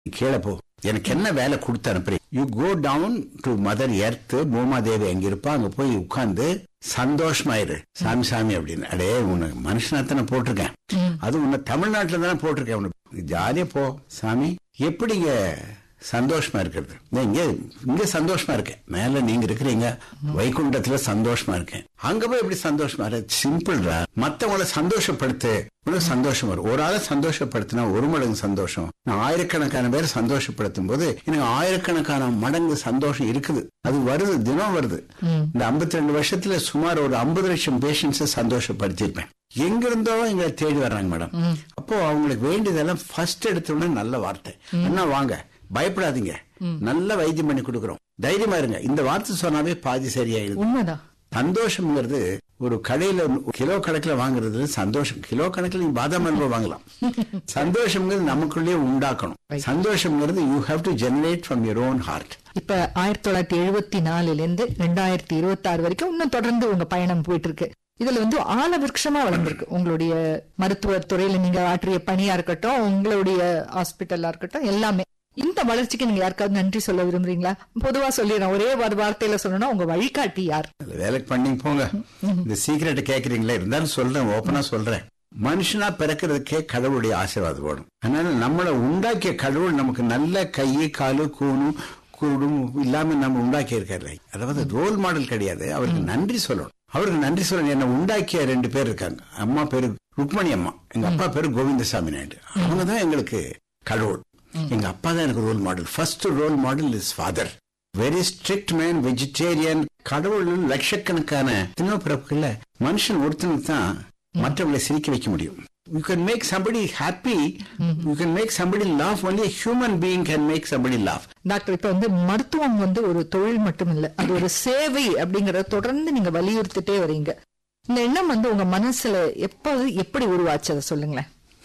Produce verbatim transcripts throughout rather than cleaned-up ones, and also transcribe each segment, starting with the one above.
கீழே போ, எனக்கு என்ன வேலை கொடுத்து அனுப்புறேன். You go down to mother earth, Bhumadevi அங்க இருப்பா, அங்க போய் உட்கார்ந்து சந்தோஷமாயிரு சாமி சாமி அப்படின்னு. அடே உனக்கு மனுஷனாத்தானே போட்டிருக்கேன், அது உன்னை தமிழ்நாட்டுல தானே போட்டிருக்கேன், உனக்கு ஜாலியா போ சாமி. எப்படிங்க சந்தோஷமா இருக்கிறது? இங்க இங்க சந்தோஷமா இருக்கேன், மேல நீங்க இருக்கிறீங்க வைகுண்டத்துல சந்தோஷமா இருக்கேன், அங்க போய் எப்படி சந்தோஷமா இருக்கு? சிம்பிள்ரா. மத்தவங்களை சந்தோஷப்படுத்து, உனக்கு சந்தோஷம் வரும். ஒரு ஆளை சந்தோஷப்படுத்தினா ஒரு மடங்கு சந்தோஷம். நான் ஆயிரக்கணக்கான பேர் சந்தோஷப்படுத்தும் போது எனக்கு ஆயிரக்கணக்கான மடங்கு சந்தோஷம் இருக்குது. அது வருது, தினம் வருது. இந்த ஐம்பத்தி ரெண்டு வருஷத்துல சுமார் ஒரு ஐம்பது லட்சம் பேஷண்ட்ஸை சந்தோஷப்படுத்திருப்பேன். எங்க இருந்தோ எங்களை தேடி வர்றாங்க மேடம். அப்போ அவங்களுக்கு வேண்டியதெல்லாம் ஃபர்ஸ்ட் எடுத்த உடனே நல்ல வார்த்தை, என்ன வாங்க பயப்படாதீங்க, நல்ல வைத்தியம் பண்ணி கொடுக்கறோம், தைரியமா இருங்க. இந்த வார்த்தை சொன்னாவே பாதி சரியாயிடுது. உண்மைதான். சந்தோஷம்ங்கிறது ஒரு கடையில கிலோ கணக்குல வாங்குறது சந்தோஷம். கிலோ கணக்குல நீங்க பாதாம் அல்வா வாங்கலாம். சந்தோஷம்ங்கிறது நமக்குள்ளே உண்டாக்கணும். சந்தோஷம்ங்கிறது you have to generate from your own heart. இப்ப ஆயிரத்தி தொள்ளாயிரத்தி எழுபத்தி நாலுல இருந்து ரெண்டாயிரத்தி இருபத்தி ஆறு வரைக்கும் இன்னும் தொடர்ந்து உங்க பயணம் போயிட்டு இருக்கு. இதுல வந்து ஆல விருட்சமா வளர்ந்துருக்கு உங்களுடைய மருத்துவ துறையில நீங்க ஆற்றிய பணியா இருக்கட்டும், உங்களுடைய ஹாஸ்பிட்டலா இருக்கட்டும், எல்லாமே. இந்த வளர்ச்சிக்கு நீங்க யாருக்காவது நன்றி சொல்ல விரும்புறீங்களா? பொதுவா சொல்லிடுறேன், ஒரே ஒரு வார்த்தையில சொல்லணும்னா உங்க வழிகாட்டி யார்? வேலைக்கு பண்ணி போங்க. இந்த சீக்கிரட் கேக்குறீங்களா? இருந்தாலும் சொல்றேன், ஓப்பனா சொல்றேன். மனுஷனா பிறக்கிறதுக்கே கடவுளுடைய ஆசீர்வாதம் வேணும். அதனால நம்மளை உண்டாக்கிய கடவுள் நமக்கு நல்ல கையை காலு கூணும் கூடும் இல்லாம நம்ம உண்டாக்கி இருக்காரு. அதாவது ரோல் மாடல் கிடையாது, அவருக்கு நன்றி சொல்லணும். அவருக்கு நன்றி சொல்லணும். என்ன உண்டாக்கிய ரெண்டு பேர் இருக்காங்க. அம்மா பேரு ருக்மணி அம்மா, எங்க அப்பா பேரு கோவிந்தசாமி நாயுடு. அவங்கதான் எங்களுக்கு கடவுள். எங்க அப்பா தான் எனக்கு role model. First role model is father. Very strict man, vegetarian. கடவுள் லட்சக்கணக்கான தினோ பிறப்புகள்ல மனுஷன் ஒருத்தனுக்கு தான் மற்றவங்களை சிரிக்க வைக்க முடியும். You can make somebody happy. You can make somebody laugh. Only a human being can make somebody laugh. Doctor, இப்ப வந்து மருத்துவம் வந்து ஒரு தொழில் மட்டும் இல்ல, அது ஒரு சேவை அப்படிங்கறத தொடர்ந்து நீங்க வலியுறுத்திட்டே வரீங்க. இந்த எண்ணம் வந்து உங்க மனசுல எப்போது எப்படி உருவாச்சு அதை சொல்லுங்களேன்.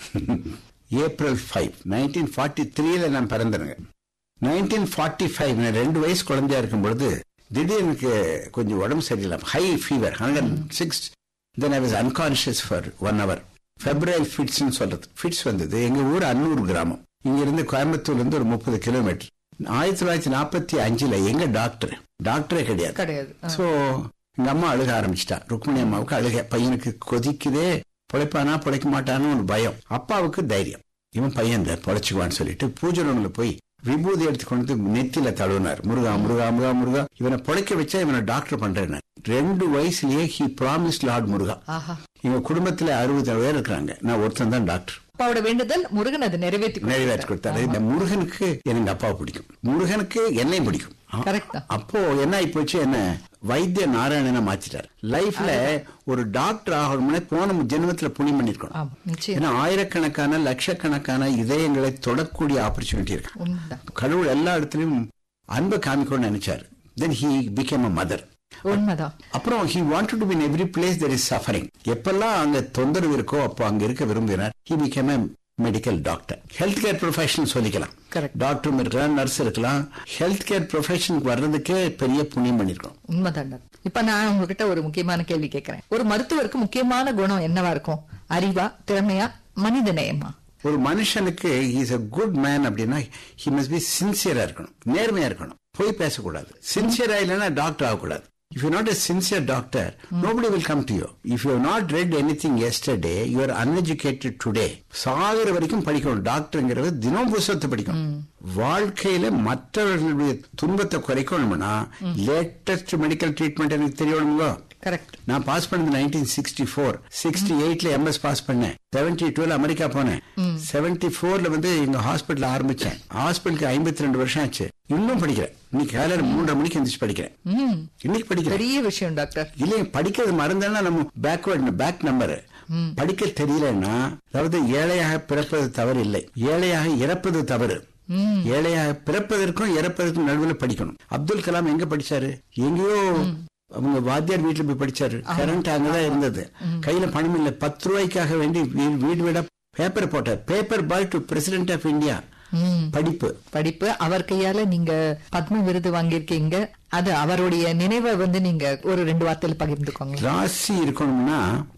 ஏப்ரல் ஃபைவ் நைன்டீன் ஃபார்ட்டி த்ரீல நான் பிறந்தேங்க. நைன்டீன் ஃபார்ட்டி ஃபைவ் ரெண்டு வயசு குழந்தையா இருக்கும் பொழுது திடீர்னு கொஞ்சம் உடம்பு சரியில்லை, high fever, hundred six. Then I was unconscious for one hour. February fits சொல்றது. ஃபிட்ஸ் வந்தது. எங்க ஊர் அன்னூர் கிராமம், இங்க இருந்து கோயம்புத்தூர்ல இருந்து ஒரு முப்பது கிலோமீட்டர். ஆயிரத்தி தொள்ளாயிரத்தி நாற்பத்தி அஞ்சுல எங்க டாக்டர் டாக்டரே கிடையாது கிடையாது. சோ எங்க அம்மா அழுக ஆரம்பிச்சிட்டா. ருக்மணி அம்மாவுக்கு அழுக, பையனுக்கு கொதிக்குதே, பிழைப்பானா பிழைக்க மாட்டான்னு ஒரு பயம். அப்பாவுக்கு தைரியம், இவன் பையன் பிழைச்சுக்குவான்னு சொல்லிட்டு பூஜை ரூம்ல போய் விபூதி எடுத்துக்கொண்டு நெத்தில தழுவினார். முருகா முருகா முருகா முருகா, இவனை பிழைக்க வச்சா இவனை டாக்டர் பண்றேன். ரெண்டு வயசுலயே ஹி ப்ராமிஸ் லார்ட் முருகா. எங்க குடும்பத்துல அறுபது பேர் இருக்கிறாங்க, நான் ஒருத்தன் தான் டாக்டர். அப்பாவோட வேண்டுதல் முருகன் அதை நிறைவேற்றி நிறைவேற்றி கொடுத்தாரு. இந்த முருகனுக்கு எனக்கு அப்பாவை பிடிக்கும், முருகனுக்கு என்னையும் பிடிக்கும். அப்போ என்ன ஆகி போச்சு, என்ன வைத்திய நாராயணனை மாத்திட்டார். லைஃப்ல ஒரு டாக்டர் ஆகணும்னு போன ஜென்மத்துல புண்ணியம் பண்ணிருக்கணும். ஏன்னா ஆயிரக்கணக்கான லட்சக்கணக்கான இதயங்களை தொடக்கூடிய ஆப்பர்ச்சுனிட்டி இருக்கு. கடவுள் எல்லா இடத்துலயும் அன்பை காமிக்கணும்னு நினைச்சாரு. Then he became a mother. அப்புறம் he wanted to be in every place there is suffering. எப்பெல்லாம் அங்க தொந்தரவு இருக்கோ அப்போ அங்க இருக்க விரும்பினார். he became a medical doctor. Health care professional சொல்லிக்கலாம், டாக்டரும் இருக்கலாம், நர்ஸ் இருக்கலாம். ஹெல்த் கேர் ப்ரொஃபஷனுக்கு வர்றதுக்கே பெரிய புண்ணியம் பண்ணிருக்கோம். உண்மைதான். இப்ப நான் உங்ககிட்ட ஒரு முக்கியமான கேள்வி கேட்கிறேன். ஒரு மருத்துவருக்கு முக்கியமான குணம் என்னவா இருக்கும்? அறிவா, திறமையா, மனித நேயமா? ஒரு மனுஷனுக்கு he is a good man அப்படின்னா he must be sincere இருக்கணும், நேர்மையா இருக்கணும், போய் பேசக்கூடாது. சின்சியரா இல்லைன்னா டாக்டர் ஆகக்கூடாது. If you're not a sincere doctor, mm. nobody will come to you. If you have not read anything yesterday, you are uneducated today. சாகர வரைக்கும் படிக்கணும். டாக்டர்ங்கிறது தினம் புத்தகத்தை படிக்கணும். வாழ்க்கையில மற்றவர்களுடைய துன்பத்தை குறைக்கணும்னா லேட்டஸ்ட் மெடிக்கல் ட்ரீட்மெண்ட் எனக்கு தெரியணுங்களோ. கரெக்ட். நான் பாஸ் பண்ணது நைன்டீன் சிக்ஸ்டி ஃபோர் சிக்ஸ்டி எயிட்ல எம்எஸ் பாஸ் பண்ணேன். செவன்டி டூல அமெரிக்கா போனேன். செவன்டி போர்ல வந்து எங்க ஹாஸ்பிட்டல் ஆரம்பிச்சேன். ஹாஸ்பிட்டலுக்கு ஐம்பத்தி ரெண்டு வருஷம் ஆச்சு. இன்னும் படிக்கிறேன். இன்னைக்கு காலையில மூன்றரை மணிக்கு எந்திரிச்சு படிக்கிறேன். இன்னைக்கு படிக்கிறேன். பெரிய விஷயம் டாக்டர். இல்ல படிக்கிறது மறந்தா நம்ம பேக்வர்ட் பேக் நம்பர். படிக்க தெரியலன்னா, அதாவது ஏழையாக பிறப்பது தவறு இல்லை, ஏழையாக இறப்பது தவறு. ஏழையாக பிறப்பதற்கும் இறப்பதற்கும் நடுவில் படிக்கணும். அப்துல் கலாம் எங்க படிச்சாரு? எங்கேயோ அவங்க வாத்தியார் வீட்டுல போய் படிச்சாரு. கரண்ட் அங்கதான் இருந்தது. கையில பணம் இல்ல. பத்து ரூபாய்க்காக வேண்டி வீடு வீடா பேப்பர் போட்டார். Paper bye to president of India. படிப்பு படிப்பு அவர் கையால நீங்க பத்ம விருது வாங்கியிருக்கீங்க. அது அவருடைய நினைவை வந்து நீங்க ஒரு ரெண்டு வார்த்தையில பகிர்ந்துக்கோங்க. ராசி இருக்கணும்னா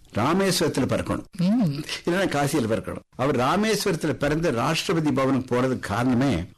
ராமேஸ்வரத்துல பிறக்கணும், இல்லைன்னா காசியில பிறக்கணும். அவர் ராமேஸ்வரத்துல பிறந்து ராஷ்டிரபதி பவனுக்கு போறதுக்கு காரணமே